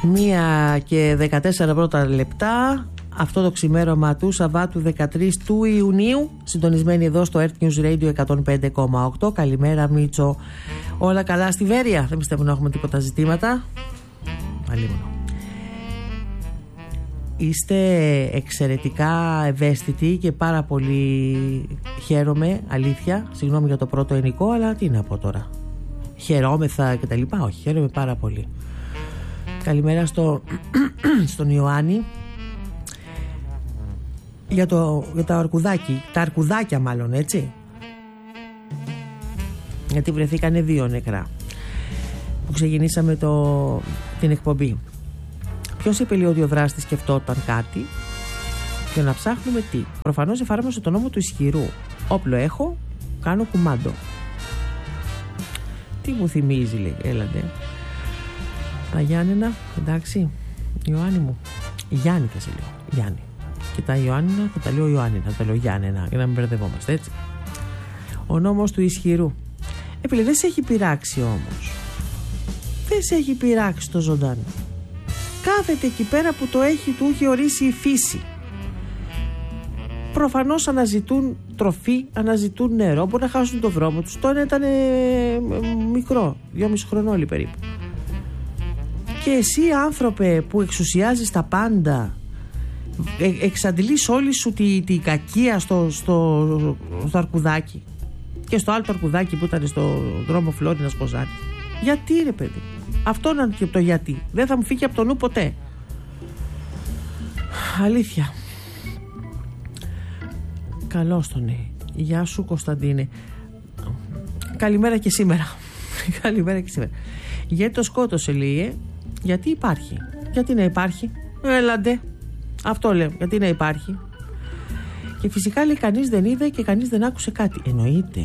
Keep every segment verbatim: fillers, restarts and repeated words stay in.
Μία και δεκατέσσερα πρώτα λεπτά. Αυτό το ξημέρωμα του Σαββάτου δεκατρείς του Ιουνίου. Συντονισμένοι εδώ στο Earth News Radio εκατόν πέντε κόμμα οκτώ. Καλημέρα Μίτσο. Όλα καλά στη Βέρεια? Δεν πιστεύω να έχουμε τίποτα ζητήματα. Αλίμονο. Είστε εξαιρετικά ευαίσθητοι και πάρα πολύ χαίρομαι, αλήθεια. Συγγνώμη για το πρώτο ενικό, αλλά τι να πω τώρα. Χαιρόμεθα και τα λοιπά. Όχι, χαίρομαι πάρα πολύ. Καλημέρα στο, στον Ιωάννη. Για, το, για τα αρκουδάκι, τα αρκουδάκια μάλλον, έτσι. Γιατί βρεθήκανε δύο νεκρά που ξεκινήσαμε το, την εκπομπή. Ποιος είπε λέει ότι ο δράστης σκεφτόταν κάτι? Και να ψάχνουμε τι? Προφανώς εφάρμοσε τον νόμο του ισχυρού. Όπλο έχω, κάνω κουμάντο. Τι μου θυμίζει, λέει, έλαντε. Τα Γιάννενα, εντάξει. Ιωάννη μου. Γιάννη θα σε λέω. Γιάννη. Και τα Ιωάννινα θα τα λέω Ιωάννινα, θα τα λέω Γιάννενα, για να μην μπερδευόμαστε, έτσι. Ο νόμος του ισχυρού. Επειδή δεν σε έχει πειράξει όμως. Δεν σε έχει πειράξει το ζωντάνο. Κάθεται εκεί πέρα που το έχει, του έχει ορίσει η φύση. Προφανώς αναζητούν τροφή, αναζητούν νερό, μπορεί να χάσουν το δρόμο τους. Τώρα ήταν ε, μικρό, δυόμιση χρονών όλοι περίπου. Και εσύ άνθρωπε που εξουσιάζεις τα πάντα, ε, εξαντλείς όλη σου τη, τη κακία στο, στο, στο αρκουδάκι και στο άλλο το αρκουδάκι που ήταν στο δρόμο Φλόρινας Κοζάνη. Γιατί ρε παιδί? Αυτό είναι και το γιατί. Δεν θα μου φύγει από το νου ποτέ. Αλήθεια. Καλώς τον ναι. Γεια σου Κωνσταντίνε. Καλημέρα και σήμερα. Καλημέρα και σήμερα. Γιατί το σκότωσε λέει ε? Γιατί υπάρχει? Γιατί να υπάρχει? Έλαντε. Αυτό λέω. Γιατί να υπάρχει? Και φυσικά λέει κανείς δεν είδε και κανείς δεν άκουσε κάτι. Εννοείται.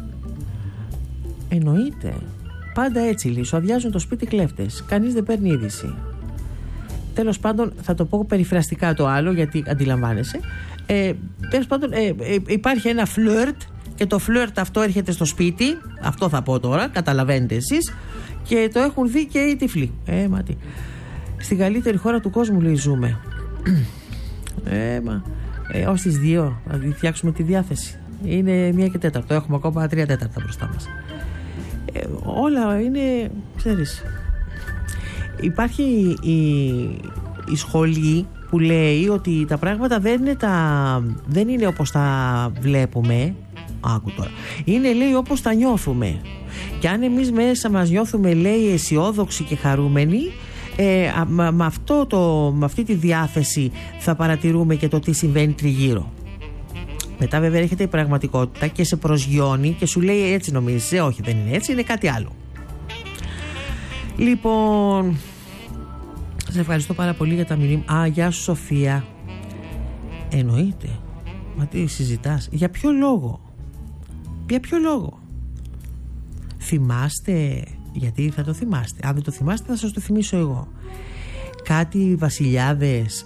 Εννοείται. Πάντα έτσι λέει. Σου αδειάζουν το σπίτι κλέφτες. Κανείς δεν παίρνει είδηση. Τέλος πάντων, θα το πω περιφραστικά το άλλο, γιατί αντιλαμβάνεσαι. Ε, τέλος πάντων, ε, ε, υπάρχει ένα φλερτ και το φλερτ αυτό έρχεται στο σπίτι. Αυτό θα πω τώρα. Καταλαβαίνετε εσείς. Και το έχουν δει και οι τυφλοί. Ε, μα τι. Στην καλύτερη χώρα του κόσμου λέει ζούμε. Ε, μα. Ε, ως τις δύο θα φτιάξουμε τη διάθεση. Είναι μία και τέταρτο. Έχουμε ακόμα τρία τέταρτα μπροστά μας. Ε, όλα είναι, ξέρεις, υπάρχει η, η σχολή που λέει ότι τα πράγματα δεν είναι, τα, δεν είναι όπως τα βλέπουμε. Άκου τώρα. Είναι λέει όπως τα νιώθουμε. Και αν εμείς μέσα μας νιώθουμε λέει αισιόδοξοι και χαρούμενοι, ε, με, με, αυτό το, με αυτή τη διάθεση θα παρατηρούμε και το τι συμβαίνει τριγύρω. Μετά βέβαια έρχεται η πραγματικότητα και σε προσγειώνει και σου λέει έτσι νομίζεις? Ε, όχι, δεν είναι έτσι, είναι κάτι άλλο. Λοιπόν, σας ευχαριστώ πάρα πολύ για τα μηνύματα. Α, γεια σου Σοφία. Εννοείται. Μα τι συζητάς? Για ποιο λόγο? Για ποιο λόγο? Θυμάστε? Γιατί θα το θυμάστε. Αν δεν το θυμάστε θα σας το θυμίσω εγώ. Κάτι βασιλιάδες,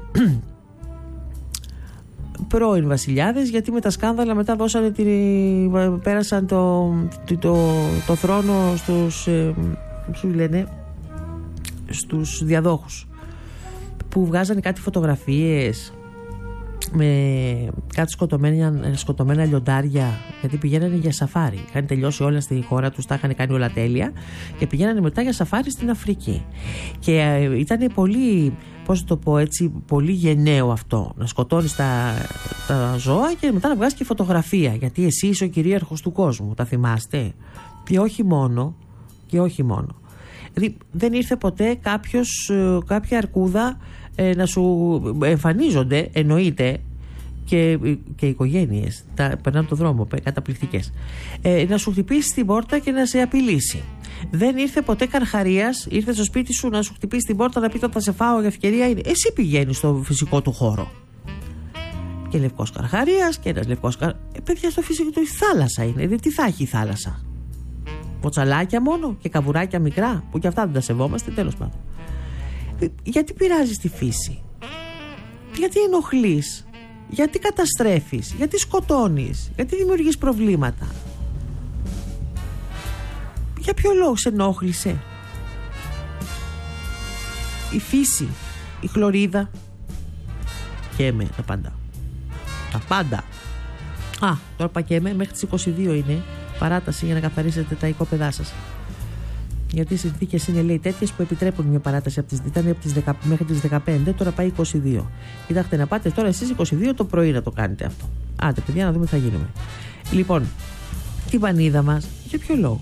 πρώην βασιλιάδες, γιατί με τα σκάνδαλα μετά δώσανε τη, πέρασαν το, το, το, το θρόνο στους, ε, σου λένε, στους διαδόχους, που βγάζανε κάτι φωτογραφίες με κάτι σκοτωμένα, σκοτωμένα λιοντάρια, γιατί πηγαίνανε για σαφάρι. Είχαν τελειώσει όλα στη χώρα τους, τα είχαν κάνει όλα τέλεια και πηγαίνανε μετά για σαφάρι στην Αφρική. Και ε, ήταν πολύ, πώς το πω έτσι, πολύ γενναίο αυτό, να σκοτώνεις τα, τα ζώα και μετά να βγάζεις και φωτογραφία, γιατί εσύ είσαι ο κυρίαρχος του κόσμου, τα θυμάστε? Και όχι μόνο, και όχι μόνο. Δηλαδή δεν ήρθε ποτέ κάποιος, κάποια αρκούδα ε, να σου εμφανίζονται, εννοείται, και, και οι οικογένειες τα περνάνε το δρόμο καταπληκτικές, ε, να σου χτυπήσει την πόρτα και να σε απειλήσει. Δεν ήρθε ποτέ καρχαρίας, ήρθε στο σπίτι σου να σου χτυπήσει την πόρτα, να πει ότι θα σε φάω, για ευκαιρία είναι. Εσύ πηγαίνεις στο φυσικό του χώρο. Και λευκός καρχαρίας και ένας λευκός καρχαρίας. Ε, παιδιά, στο φυσικό του η θάλασσα είναι. Δηλαδή, τι θα έχει η θάλασσα? Ποτσαλάκια μόνο και καβουράκια μικρά, που και αυτά δεν τα σεβόμαστε, τέλος πάντων. Ε, γιατί πειράζεις τη φύση? Γιατί ενοχλείς? Γιατί καταστρέφεις? Γιατί σκοτώνεις? Γιατί δημιουργείς προβλήματα? Για ποιο λόγο σε ενόχλησε? η φύση, η χλωρίδα. Καίμε τα πάντα. Τα πάντα. Α, τώρα πακέμε, μέχρι τις είκοσι δύο είναι παράταση για να καθαρίσετε τα οικόπεδά σας. Γιατί οι συνθήκες είναι, λέει, τέτοιες που επιτρέπουν μια παράταση από τις, ήταν από τις δέκα, μέχρι τις δεκαπέντε, τώρα πάει είκοσι δύο. Κοιτάξτε να πάτε τώρα εσείς είκοσι δύο το πρωί να το κάνετε αυτό. Άντε παιδιά, να δούμε τι θα γίνουμε. Λοιπόν, την πανίδα μας, για ποιο λόγο?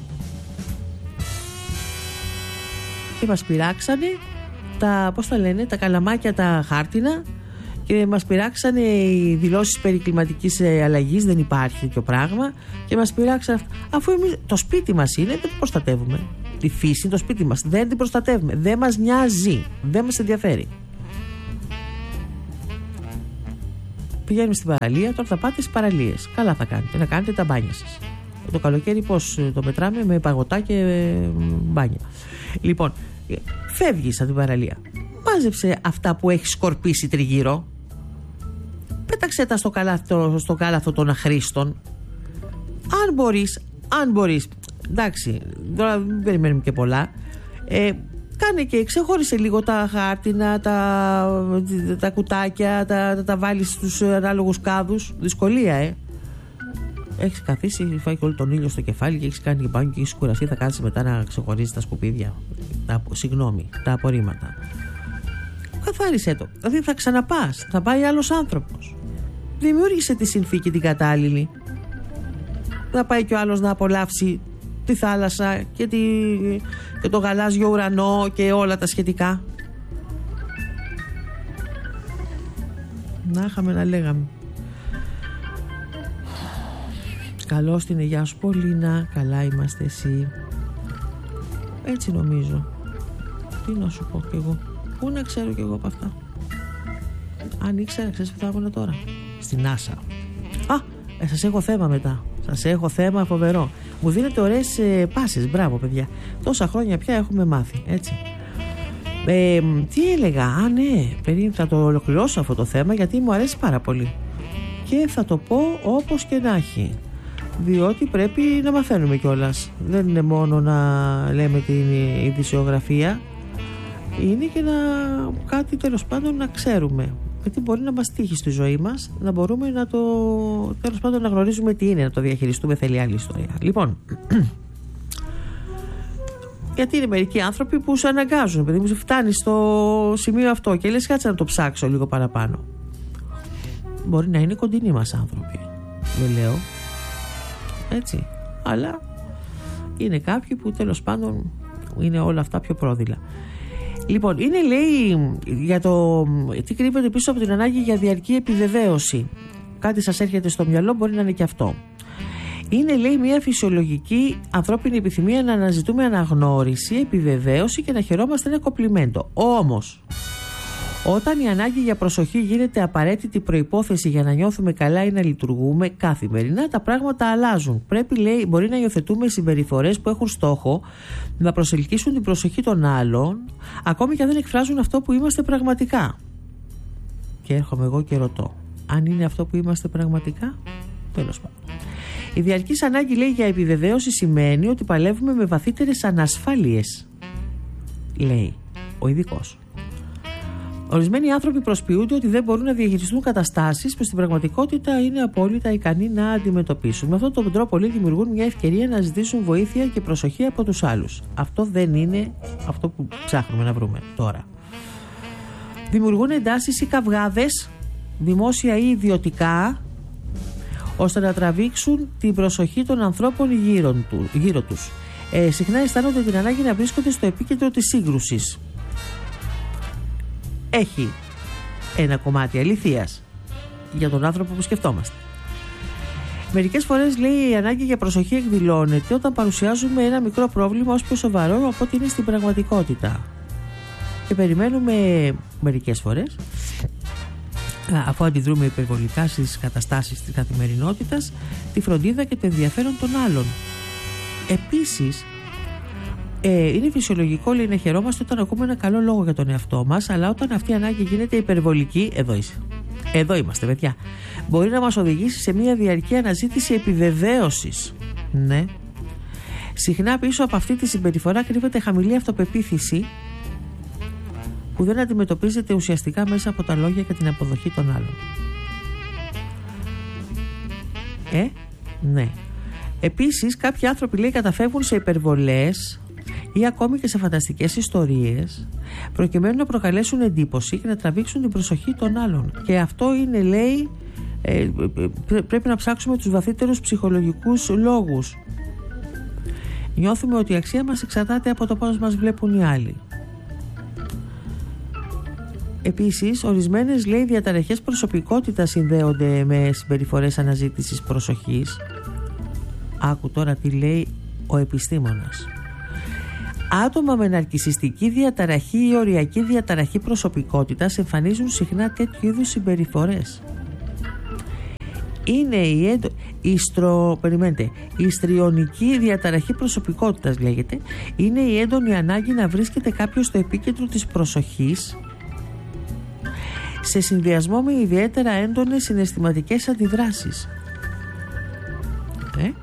Και μας πειράξανε τα, πώς τα λένε, τα καλαμάκια τα χάρτινα, και μας πειράξανε οι δηλώσεις περί κλιματικής αλλαγής, δεν υπάρχει τέτοιο πράγμα, και μας πειράξανε, αφού εμείς, το σπίτι μας είναι, δεν το προστατεύουμε. Τη φύση είναι το σπίτι μας, δεν την προστατεύουμε, δεν μας νοιάζει, δεν μας ενδιαφέρει. Πηγαίνουμε στην παραλία, τώρα θα πάτε στις παραλίες. Καλά θα κάνετε, να κάνετε τα μπάνια σας. Το καλοκαίρι πώς το μετράμε? Με παγωτά και μπάνια. Λοιπόν, φεύγεις από την παραλία, μάζεψε αυτά που έχει σκορπίσει τριγύρω, πέταξε τα στο κάλαθο, στο κάλαθο των αχρήστων. Αν μπορείς, αν μπορείς, εντάξει, τώρα δεν περιμένουμε και πολλά, ε, κάνε και ξεχώρισε λίγο τα χάρτινα, τα, τα κουτάκια, τα, τα, τα βάλεις στους ανάλογους κάδους. Δυσκολία, ε. Έχεις καθίσει, φάει και όλο τον ήλιο στο κεφάλι και έχεις κάνει μπάνιο και έχεις κουραστεί. Θα κάτσεις μετά να ξεχωρίζεις τα σκουπίδια, τα, συγγνώμη, τα απορρίμματα. Καθάρισέ το. Δηλαδή θα ξαναπάς, θα πάει άλλος άνθρωπος. Δημιούργησε τη συνθήκη την κατάλληλη. Θα πάει και ο άλλος να απολαύσει τη θάλασσα και, τη, και το γαλάζιο ουρανό και όλα τα σχετικά. Να είχαμε να λέγαμε. Καλώς την, γεια σου Πολίνα, καλά είμαστε εσύ? Έτσι νομίζω. Τι να σου πω κι εγώ? Πού να ξέρω κι εγώ από αυτά? Αν ήξερα, ξέρεις που θα ήμουν τώρα? Στην NASA. Α, ε, σας έχω θέμα μετά. Σας έχω θέμα φοβερό. Μου δίνετε ωραίες ε, πάσες, μπράβο παιδιά. Τόσα χρόνια πια έχουμε μάθει, έτσι. Ε, τι έλεγα? Α, ναι, περίμενα, θα το ολοκληρώσω αυτό το θέμα, γιατί μου αρέσει πάρα πολύ. Και θα το πω όπως και να έχει. Διότι πρέπει να μαθαίνουμε κιόλας. Δεν είναι μόνο να λέμε την ειδησιογραφία, είναι και να κάτι τέλος πάντων να ξέρουμε. Γιατί μπορεί να μας τύχει στη ζωή μας, να μπορούμε να το, τέλος πάντων, να γνωρίζουμε τι είναι, να το διαχειριστούμε. Θέλει άλλη ιστορία. Λοιπόν, γιατί είναι μερικοί άνθρωποι που σε αναγκάζουν, παιδί μου, φτάνει στο σημείο αυτό και λες κάτσε να το ψάξω λίγο παραπάνω. Μπορεί να είναι κοντινοί μας άνθρωποι, δεν λέω, έτσι, αλλά είναι κάποιοι που τέλος πάντων είναι όλα αυτά πιο πρόδειλα. Λοιπόν, είναι, λέει, για το τι κρύβεται πίσω από την ανάγκη για διαρκή επιβεβαίωση. Κάτι σας έρχεται στο μυαλό, μπορεί να είναι και αυτό. Είναι, λέει, μια φυσιολογική ανθρώπινη επιθυμία να αναζητούμε αναγνώριση, επιβεβαίωση και να χαιρόμαστε ένα κομπλιμέντο. Όμως, όταν η ανάγκη για προσοχή γίνεται απαραίτητη προϋπόθεση για να νιώθουμε καλά ή να λειτουργούμε καθημερινά, τα πράγματα αλλάζουν. Πρέπει, λέει, μπορεί να υιοθετούμε συμπεριφορές που έχουν στόχο να προσελκύσουν την προσοχή των άλλων, ακόμη και αν δεν εκφράζουν αυτό που είμαστε πραγματικά. Και έρχομαι εγώ και ρωτώ, αν είναι αυτό που είμαστε πραγματικά? Τέλος πάντων. Η διαρκής ανάγκη, λέει, για επιβεβαίωση σημαίνει ότι παλεύουμε με βαθύτερες ανασφάλειες, λέει ο ειδικός. Ορισμένοι άνθρωποι προσποιούνται ότι δεν μπορούν να διαχειριστούν καταστάσεις που στην πραγματικότητα είναι απόλυτα ικανοί να αντιμετωπίσουν. Με αυτόν τον τρόπο, λέει, δημιουργούν μια ευκαιρία να ζητήσουν βοήθεια και προσοχή από τους άλλους. Αυτό δεν είναι αυτό που ψάχνουμε να βρούμε τώρα. Δημιουργούν εντάσεις ή καυγάδες, δημόσια ή ιδιωτικά, ώστε να τραβήξουν την προσοχή των ανθρώπων γύρω, του, γύρω τους. Ε, συχνά αισθάνονται την ανάγκη να βρίσκονται στο επίκεντρο της σύγκρουσης. Έχει ένα κομμάτι αληθείας για τον άνθρωπο που σκεφτόμαστε. Μερικές φορές, λέει, η ανάγκη για προσοχή εκδηλώνεται όταν παρουσιάζουμε ένα μικρό πρόβλημα ως πιο σοβαρό από ό,τι είναι στην πραγματικότητα. Και περιμένουμε μερικές φορές, αφού αντιδρούμε υπερβολικά στις καταστάσεις της καθημερινότητας, τη φροντίδα και το ενδιαφέρον των άλλων. Επίσης, Ε, είναι φυσιολογικό, λέει, να χαιρόμαστε όταν ακούμε ένα καλό λόγο για τον εαυτό μας, αλλά όταν αυτή η ανάγκη γίνεται υπερβολική, εδώ είσαι. Εδώ είμαστε, παιδιά. Μπορεί να μας οδηγήσει σε μια διαρκή αναζήτηση επιβεβαίωσης. Ναι. Συχνά πίσω από αυτή τη συμπεριφορά κρύβεται χαμηλή αυτοπεποίθηση, που δεν αντιμετωπίζεται ουσιαστικά μέσα από τα λόγια και την αποδοχή των άλλων. Ε, ναι. Επίσης, κάποιοι άνθρωποι, λέει, καταφεύγουν σε υπερβολές ή ακόμη και σε φανταστικές ιστορίες προκειμένου να προκαλέσουν εντύπωση και να τραβήξουν την προσοχή των άλλων. Και αυτό είναι, λέει, ε, πρέπει να ψάξουμε τους βαθύτερους ψυχολογικούς λόγους. Νιώθουμε ότι η αξία μας εξαρτάται από το πώς μας βλέπουν οι άλλοι. Επίσης, ορισμένες, λέει, διαταραχές προσωπικότητας συνδέονται με συμπεριφορές αναζήτησης προσοχής. Άκου τώρα τι λέει ο επιστήμονας. Άτομα με ναρκισσιστική διαταραχή ή οριακή διαταραχή προσωπικότητας εμφανίζουν συχνά τέτοιου είδους συμπεριφορές. Είναι η, έντο... η, στρο... Περιμένετε. η ιστριονική διαταραχή προσωπικότητας, λέγεται, είναι η έντονη ανάγκη να βρίσκεται κάποιος στο επίκεντρο της προσοχής σε συνδυασμό με ιδιαίτερα έντονες συναισθηματικές αντιδράσεις. Ε? Ναι.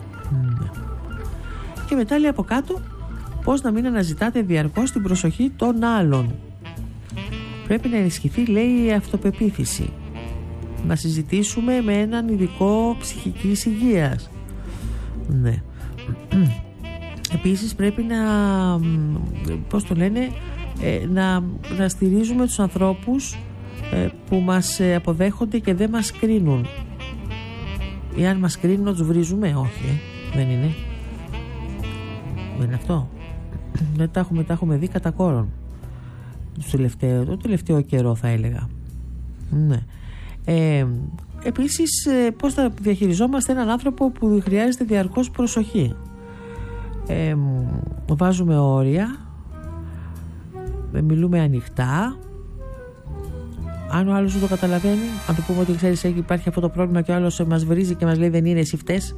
Και μετά λέει από κάτω πώς να μην αναζητάτε διαρκώς την προσοχή των άλλων. Πρέπει να ενισχυθεί, λέει, η αυτοπεποίθηση. Να συζητήσουμε με έναν ειδικό ψυχικής υγείας. Ναι. Επίσης πρέπει να, πώς το λένε, να, να στηρίζουμε τους ανθρώπους που μας αποδέχονται και δεν μας κρίνουν. Ή αν μας κρίνουν να τους βρίζουμε. Όχι, ε. δεν είναι. Δεν είναι αυτό. Δεν τα έχουμε, τα έχουμε δει κατά κόρον. Το τελευταίο, το τελευταίο καιρό, θα έλεγα. Ναι. Ε, επίσης, πώς θα διαχειριζόμαστε έναν άνθρωπο που χρειάζεται διαρκώς προσοχή. Ε, βάζουμε όρια, μιλούμε ανοιχτά. Αν ο άλλος δεν το καταλαβαίνει, αν του πούμε ότι ξέρεις υπάρχει αυτό το πρόβλημα και ο άλλος μας βρίζει και μας λέει δεν είναι, εσύ φταίς.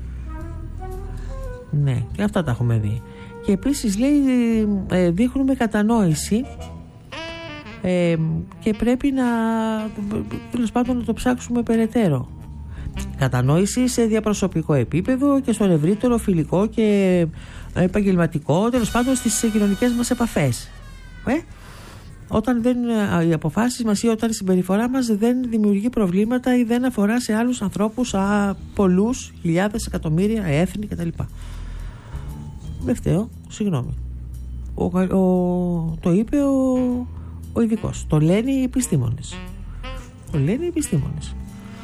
Ναι, και αυτά τα έχουμε δει. Και επίσης, λέει, δείχνουμε κατανόηση ε, και πρέπει να, τέλος πάντων, να το ψάξουμε περαιτέρω. Κατανόηση σε διαπροσωπικό επίπεδο και στο ευρύτερο φιλικό και επαγγελματικό, τέλος πάντων στις κοινωνικές μας επαφές. Ε? Όταν δεν, οι αποφάσεις μας ή όταν η συμπεριφορά μας δεν δημιουργεί προβλήματα ή δεν αφορά σε άλλους ανθρώπους, α, πολλούς, χιλιάδες, εκατομμύρια, έθνη κτλ. Δεν φταίω, συγγνώμη. Ο, ο, το είπε ο, ο ειδικός. Το λένε οι επιστήμονες. Το λένε οι επιστήμονες.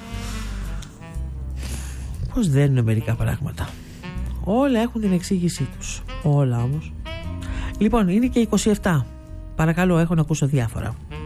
Πώς δεν είναι μερικά πράγματα. Όλα έχουν την εξήγησή τους. Όλα όμως. Λοιπόν, είναι και είκοσι επτά. Παρακαλώ, έχω να ακούσω διάφορα.